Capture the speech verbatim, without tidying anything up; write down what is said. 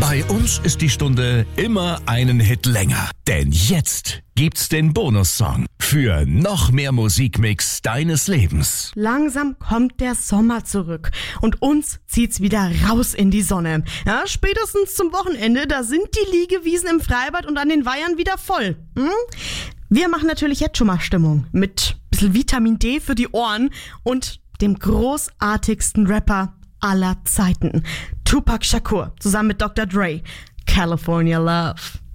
Bei uns ist die Stunde immer einen Hit länger. Denn jetzt gibt's den Bonussong für noch mehr Musikmix deines Lebens. Langsam kommt der Sommer zurück und uns zieht's wieder raus in die Sonne. Ja, spätestens zum Wochenende, da sind die Liegewiesen im Freibad und an den Weihern wieder voll. Hm? Wir machen natürlich jetzt schon mal Stimmung mit ein bisschen Vitamin D für die Ohren und dem großartigsten Rapper aller Zeiten, Tupac Shakur, zusammen mit Doktor Dre. California Love.